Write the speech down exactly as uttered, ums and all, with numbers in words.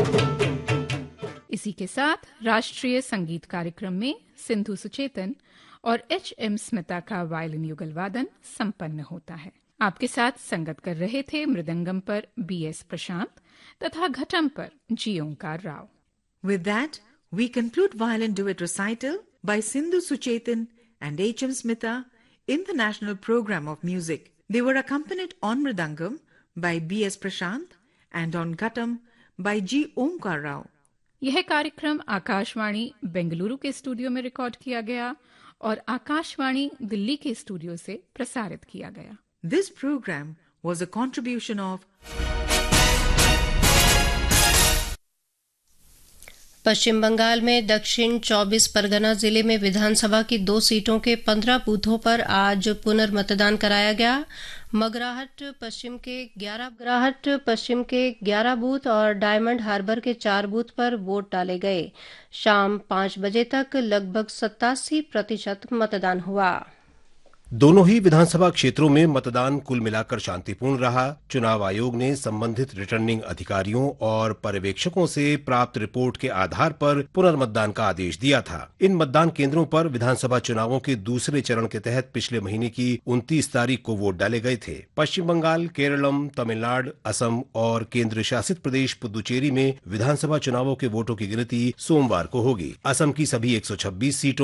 इसी के साथ राष्ट्रीय संगीत कार्यक्रम में सिंधु सुचेतन और एच एम स्मिता का वायलिन युगल वादन संपन्न होता है। आपके साथ संगत कर रहे थे मृदंगम पर बी एस प्रशांत तथा घटम पर जी ओंकार Rao. With that, we conclude violin duet recital by Sindhu Suchetan and H M Smita in the National Program of Music. They were accompanied on mridangam by B S Prashant and on ghatam by G Omkar Rao. यह कार्यक्रम आकाशवाणी बेंगलुरु के studio में record किया गया और आकाशवाणी दिल्ली के studio से प्रसारित किया गया। This program was a contribution of पश्चिम बंगाल में दक्षिण चौबीस परगना जिले में विधानसभा की दो सीटों के पंद्रह बूथों पर आज पुनर्मतदान कराया गया। मगराहट पश्चिम के ग्यारह मगराहट पश्चिम के ग्यारह बूथ और डायमंड हार्बर के चार बूथ पर वोट डाले गए। शाम पांच बजे तक लगभग सत्तासी प्रतिशत मतदान हुआ। दोनों ही विधानसभा क्षेत्रों में मतदान कुल मिलाकर शांतिपूर्ण रहा। चुनाव आयोग ने संबंधित रिटर्निंग अधिकारियों और पर्यवेक्षकों से प्राप्त रिपोर्ट के आधार पर पुनर्मतदान का आदेश दिया था। इन मतदान केंद्रों पर विधानसभा चुनावों के दूसरे चरण के तहत पिछले महीने की उनतीस तारीख को वोट डाले गए थे। पश्चिम बंगाल, केरलम, तमिलनाडु, असम और केंद्र शासित प्रदेश पुदुचेरी में विधानसभा चुनावों के वोटों की गिनती सोमवार को होगी। असम की सभी एक सौ छब्बीस सीटों